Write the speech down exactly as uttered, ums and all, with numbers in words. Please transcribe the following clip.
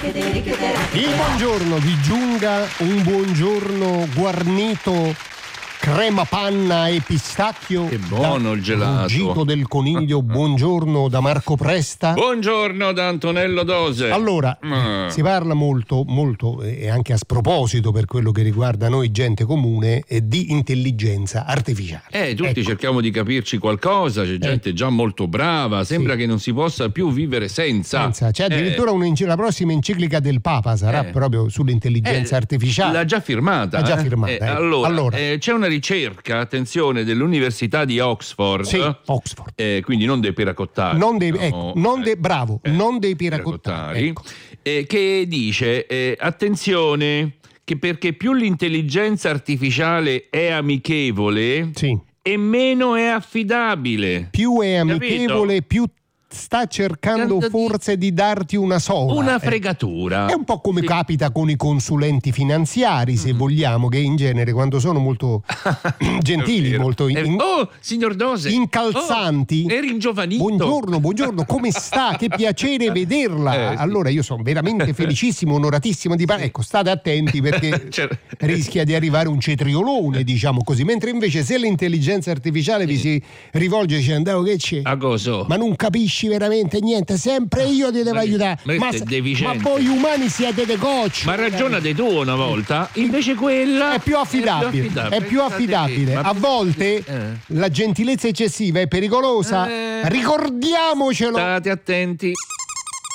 Il buongiorno vi giunga un buongiorno guarnito, crema panna e pistacchio. Che buono il gelato. Ruggito del coniglio, buongiorno da Marco Presta. Buongiorno da Antonello Dose. Allora, Mm. si parla molto, molto e anche a sproposito per quello che riguarda noi gente comune eh, di intelligenza artificiale. Eh, tutti Ecco. cerchiamo di capirci qualcosa, c'è gente già molto brava, sembra Sì. che non si possa più vivere senza. Senza, c'è addirittura Eh, un'enci- la prossima enciclica del Papa sarà Eh. proprio sull'intelligenza eh, artificiale. L'ha già firmata. L'ha già eh? firmata, Eh, ecco. allora, Allora. eh, c'è una ricerca, attenzione, dell'Università di Oxford. Sì, Oxford. eh, quindi non dei piracottari. Non dei, no, ecco, non dei, eh, bravo, eh, non dei piracottari. Ecco. eh, che dice, eh, attenzione, che perché più l'intelligenza artificiale è amichevole Sì. e meno è affidabile. Più è Capito? amichevole, più sta cercando Tanto di- forse di darti una sola. Una eh. fregatura. È un po' come Sì. capita con i consulenti finanziari, se vogliamo, che in genere quando sono molto gentili, È vero. molto in- Eh, oh, signor Dose. incalzanti. Oh, eri ingiovanito. Buongiorno, buongiorno, come sta? Che piacere vederla. Eh, sì. Allora io sono veramente felicissimo, onoratissimo di parlare. Ecco, state attenti perché Cioè- rischia di arrivare un cetriolone, diciamo così. Mentre invece se l'intelligenza artificiale vi si rivolge dicendo "Oh, che c'è? A coso? Ma non capisci veramente niente, sempre io ti devo Ma- aiutare. ma Ma, questo è se- deficiente. ma voi umani siete dei gocci. Ma ragionate tu una volta, invece quella È più affidabile, è più affidabile. A volte Eh. la gentilezza eccessiva è pericolosa. Eh. Ricordiamocelo. State attenti.